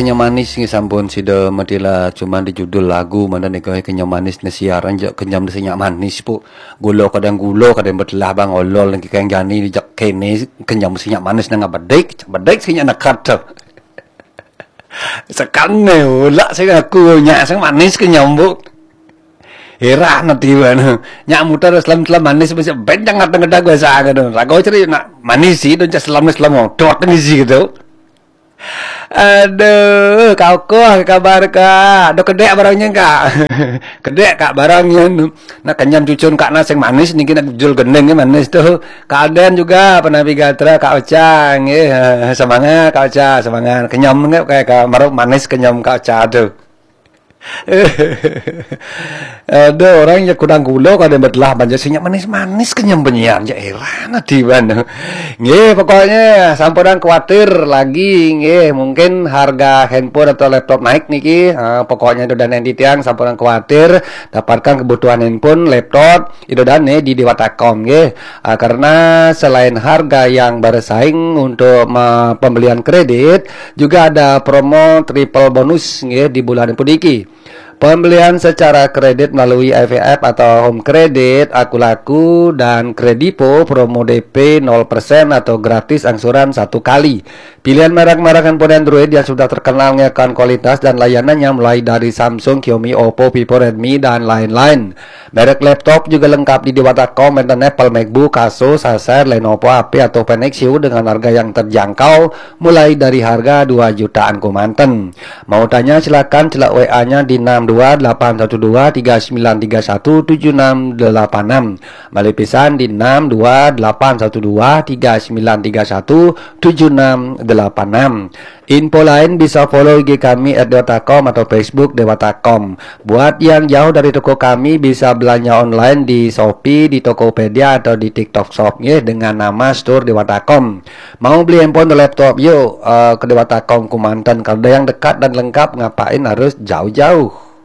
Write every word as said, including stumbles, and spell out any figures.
kenyam manis ngi sampun sida medila cuma di judul lagu mana nih kayak kenyam manis nih siaran jak kenyam desinya manis pu gulo kadang gulo kadang betelah bang olol lagi kayak jani jak kene kenyam desinya manis nang bedek bedek sinya nak kata sekane ulah saya aku nyak sang manis kenyam bu Hera nanti mana nyak mutar selam selam manis masih benjang ngateng ngedag biasa gitu rago ceri nak manis sih don selam selam mau dot ngisi gitu. Aduh, kau kok kabar kak? Ada kedek barangnya kak? Kedek kak barangnya. Nah kenyam cucun kak nasi manis nih kita jual gendeng manis tuh. Kak Aden juga penabi gatra kak Ocang, ya semangat kak Oca semangat. Kenyam nggak kayak kak maruk manis kenyam kak Oca tuh. Ada orang yang kurang gula kadang betelah banjasinya manis-manis kenyam penyiar ya elah nanti mana nggih pokoknya sampeyan khawatir lagi nggih mungkin harga handphone atau laptop naik niki uh, pokoknya itu dan yang tiang sampeyan khawatir dapatkan kebutuhan handphone laptop itu dan di Dewata.com nggih uh, karena selain harga yang bersaing untuk uh, pembelian kredit juga ada promo triple bonus nggih di bulan pudiki. Pembelian secara kredit melalui I V F atau Home Credit, Aku Laku, dan Kredipo promo D P nol persen atau gratis angsuran satu kali. Pilihan merek-merek handphone Android yang sudah terkenal akan kualitas dan layanannya mulai dari Samsung, Xiaomi, Oppo, Vivo, Redmi, dan lain-lain. Merek laptop juga lengkap di Dewata.com, dan Apple, MacBook, Asus, Acer, Lenovo, H P, atau Fenixio dengan harga yang terjangkau mulai dari harga dua jutaan kumanten. Mau tanya silakan celak W A-nya di enam dua delapan satu dua tiga sembilan tiga satu tujuh enam delapan enam. Balik pesan di enam dua delapan satu dua tiga sembilan tiga satu tujuh enam delapan enam. Info lain bisa follow I G kami at dewata dot com atau Facebook Dewata dot com. Buat yang jauh dari toko kami bisa belanja online di Shopee, di Tokopedia atau di TikTok Shop ya dengan nama Store Dewata dot com. Mau beli handphone atau laptop yuk uh, ke Dewata dot com Kumantan. Kalau ada yang dekat dan lengkap ngapain harus jauh-jauh.